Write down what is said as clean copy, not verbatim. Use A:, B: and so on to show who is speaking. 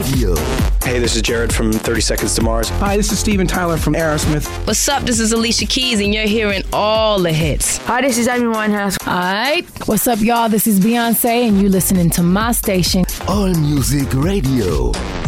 A: Radio.
B: Hey, this is Jared from 30 Seconds to Mars.
C: Hi, this is Steven Tyler from Aerosmith.
D: What's up? This is Alicia Keys, and you're hearing all the hits.
E: Hi, this is Amy Winehouse.
F: Alright, what's up, y'all? This is Beyonce, and you listening to my station.
A: All Music Radio.